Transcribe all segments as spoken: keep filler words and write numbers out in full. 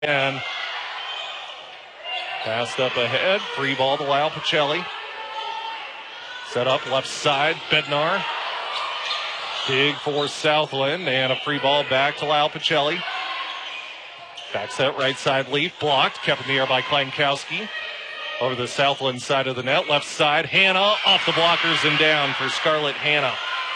And passed up ahead. Free ball to Lyle Pacelli. Set up left side. Bednar. Dig for Southland. And a free ball back to Lyle Pacelli. Back set right side Leaf. Blocked. Kept in the air by Klankowski. Over the Southland side of the net. Left side. Hanna off the blockers and down for Scarlett Hanna.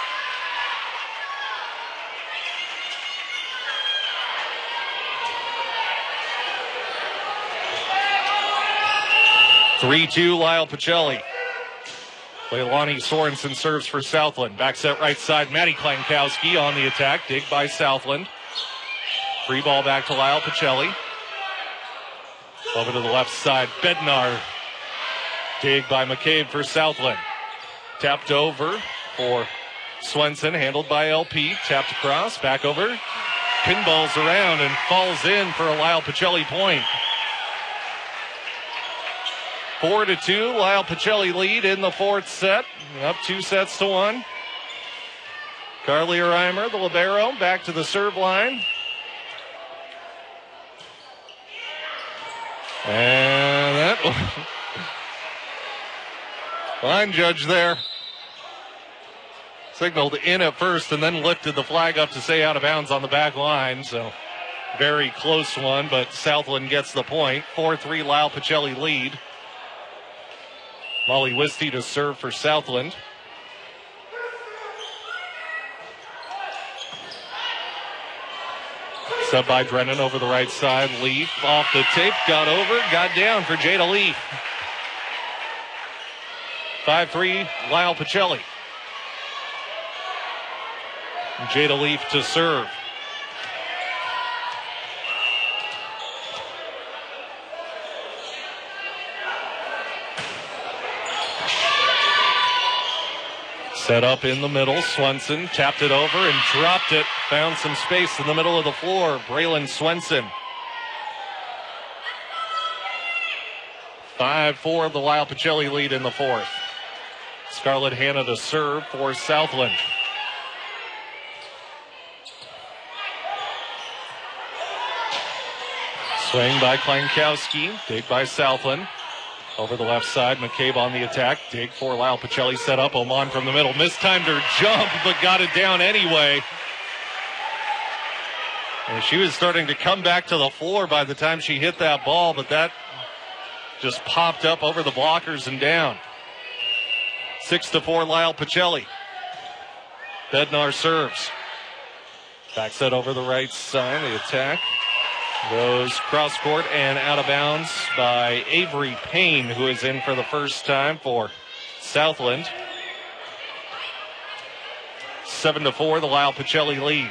three two Lyle Pacelli. Leilani Sorensen serves for Southland. Back set right side. Maddie Klankowski on the attack. Dig by Southland. Free ball back to Lyle Pacelli. Over to the left side. Bednar. Dig by McCabe for Southland. Tapped over for Swenson. Handled by L P. Tapped across. Back over. Pinballs around and falls in for a Lyle Pacelli point. Four to two, Lyle Pacelli lead in the fourth set. Up two sets to one. Carly Reimer, the libero, back to the serve line. And that line judge there signaled in at first and then lifted the flag up to say out of bounds on the back line. So very close one, but Southland gets the point. four three Lyle Pacelli lead. Molly Wisty to serve for Southland. Sub by Drennan over the right side. Leaf off the tape. Got over. Got down for Jada Leaf. five three Lyle Pacelli. Jada Leaf to serve. Set up in the middle. Swenson tapped it over and dropped it. Found some space in the middle of the floor. Braylon Swenson. five four the Lyle Pacelli lead in the fourth. Scarlett Hanna to serve for Southland. Swing by Klankowski. Dig by Southland. Over the left side, McCabe on the attack. Dig for Lyle Pacelli, set up. Oman from the middle. Mistimed her jump, but got it down anyway. And she was starting to come back to the floor by the time she hit that ball, but that just popped up over the blockers and down. Six to four, Lyle Pacelli. Bednar serves. Back set over the right side, the attack. Goes cross court and out of bounds by Avery Payne, who is in for the first time for Southland. Seven to four, the Lyle Pacelli lead.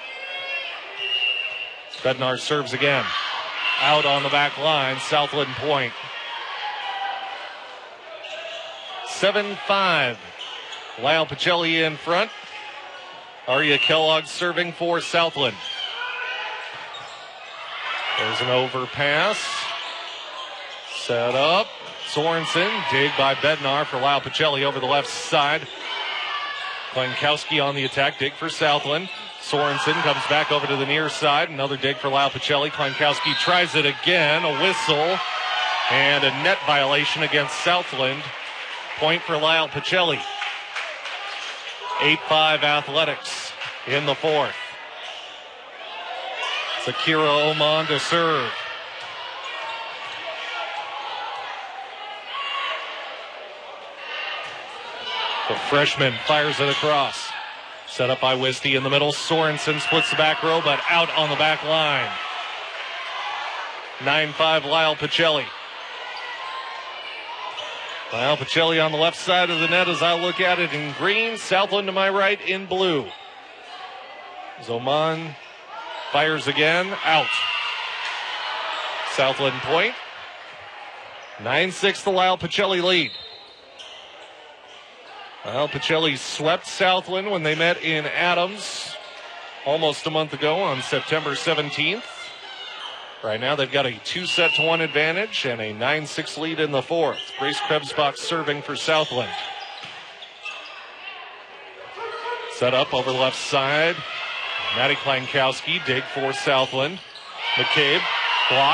Bednar serves again. Out on the back line, Southland point. Seven five. Lyle Pacelli in front. Arya Kellogg serving for Southland. There's an overpass. Set up. Sorensen. Dig by Bednar for Lyle Pacelli over the left side. Klankowski on the attack. Dig for Southland. Sorensen comes back over to the near side. Another dig for Lyle Pacelli. Klankowski tries it again. A whistle. And a net violation against Southland. Point for Lyle Pacelli. eight five Athletics in the fourth. Akira Oman to serve. The freshman fires it across. Set up by Wisty in the middle. Sorensen splits the back row, but out on the back line. nine five Lyle Pacelli. Lyle Pacelli on the left side of the net as I look at it in green. Southland to my right in blue. Zoman fires again, out. Southland point. nine six the Lyle Pacelli lead. Lyle Pacelli swept Southland when they met in Adams almost a month ago on September seventeenth. Right now they've got a two set to one advantage and a nine six lead in the fourth. Grace Krebsbach serving for Southland. Set up over the left side. Maddie Klankowski, dig for Southland. McCabe Block.